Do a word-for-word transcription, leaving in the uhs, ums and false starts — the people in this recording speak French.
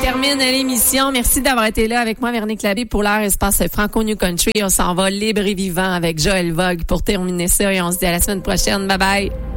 termine l'émission. Merci d'avoir été là avec moi, Véronique Labbé, pour l'heure Espace Franco New Country. On s'en va libre et vivant avec Joël Vogue pour terminer ça et on se dit à la semaine prochaine. Bye bye.